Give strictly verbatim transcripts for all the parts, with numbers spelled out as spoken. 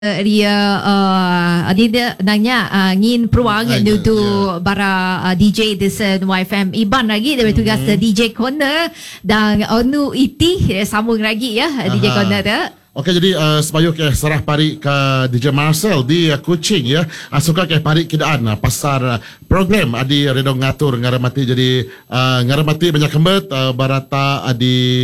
Ria uh, dia nanya uh, ngin peruang Ay, tu yeah. bara uh, D J di Y F M Iban lagi dari tugas mm-hmm. D J Corner dan onu iti sambung lagi ya. Aha. D J Corner tu. Okey, jadi uh, sebayuk ke serah pari ke D J Marcel di uh, Kuching ya. Uh, suka ke pari kidaan uh, pasar uh, program adi redong ngatur ngaramati jadi uh, ngaramati banyak kembet uh, barata adi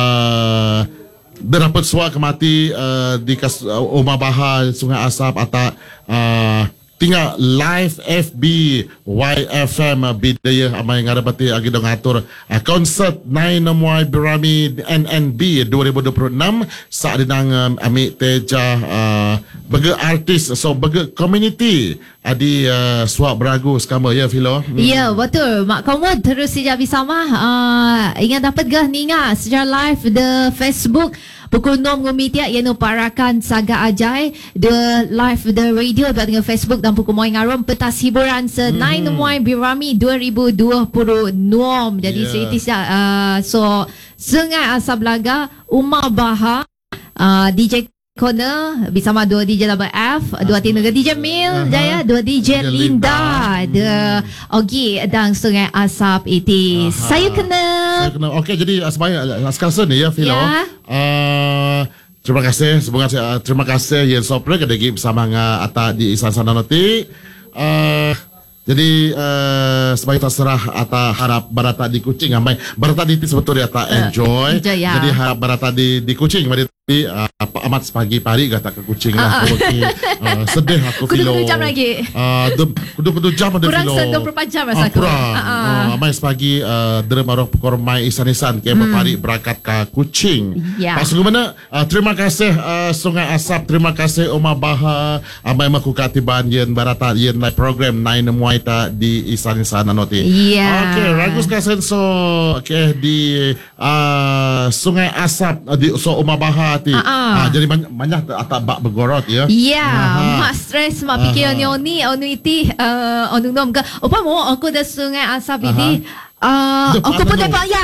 uh, dapat suak kemati uh, di kas uh, Omah Bahar Sungai Asap atau uh, tinggal live F B Y F M uh, bidaya amai ngarapati agi dong atur uh, konsert Nine Moy Birami N N B dua ribu dua puluh enam saat dinang um, amik teja uh, bagi artis so bagi community adi uh, suak beragu sekarang ya Philo. Hmm. Ya betul mak kamu terus saja bersama uh, ingat dapat gah ninga secara live the Facebook pukul enam ngumiti yang parakan saga ajai the live the radio dengan Facebook dan pukul moy ngarom petas hiburan se Nine Moy Birami dua ribu dua puluh enam jadi yeah. Seritis uh, so Sungai Asap Laga Omah Bahar uh, D J Corner bersama dua D J Double F, dua tenaga D J Mil uh-huh. Jaya, dua D J Linda, the Ogi dan Sungai Asap itu. Uh-huh. Saya kenal. Saya kenal. Okey, jadi sebenarnya sekarang ni ya Philo. Ya. Uh, terima kasih, semoga uh, terima kasih yang sopre kada game bersama nga ata di Isan Sana Noti. Uh, jadi uh, sebagai terserah ata harap barata di Kuching amai barata di sebetulnya ata enjoy. Uh, enjoy ya. Jadi harap barata di di Kuching mari uh, amat sepagi pari kata ke Kuching lah. Uh, uh, sedih aku Philo. Kudu jam lagi. Ah, uh, kudu kudu jam ada Philo. Kurang dua puluh empat jam rasa aku. Ah, amai sepagi uh, derem arok kormai isan-isan ke hmm. pari berangkat ke Kuching. Yeah. Pas gimana? Uh, terima kasih uh, Sungai Asap, terima kasih Omah Bahar amai maku katiban yen barata yen live program Nine Moy ta di isan-isan noti. Yeah. Okey, ragus kasen so okay, di uh, Sungai Asap uh, di so Omah Bahar ti. Uh-uh. Uh, jadi banyak banyak atak bak bergorot ya. Ya, yeah. Mak stres mak fikir ni oni onu iti uh, onu nom ke. Apa mo aku dah Sungai Asap ini uh, aku pun dapat ya.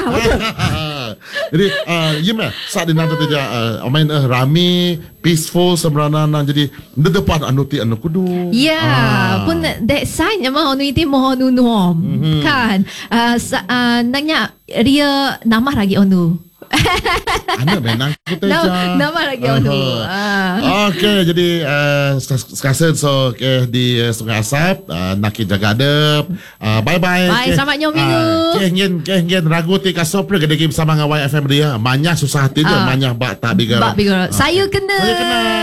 Jadi uh, ya meh saat di nanti saja uh, main uh, rami peaceful sembrana jadi depan anu ti anu kudu. Ya, yeah, ah. Pun that sign mah onu iti mo onu nom mm-hmm. kan. Uh, sa, uh, nanya dia nama lagi onu. Anda menang kita aja. Nama lagi onu. Uh. Okey, jadi uh, sekarang so okay, di uh, Sungai Asap uh, nak jaga adep. Uh, bye bye. Bye, okay. Selamat nyom minggu. Kengin kengin ragu ti kasopre gede game sama dengan Y F M dia. Banyak susah hati dia, banyak bak tak bigar. Bak bigar. Saya kena. Saya kena.